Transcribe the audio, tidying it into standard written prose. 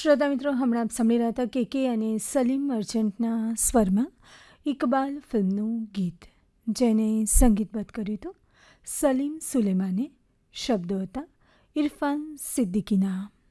શ્રોતા મિત્રો, હમણાં આપ સાંભળી રહ્યા હતા કે અને સલીમ મર્ચન્ટના સ્વરમાં ઇકબાલ ફિલ્મનું ગીત, જેને સંગીતબદ્ધ કર્યું હતું સલીમ સુલેમાને. શબ્દો હતા ઇરફાન સિદ્દીકીના.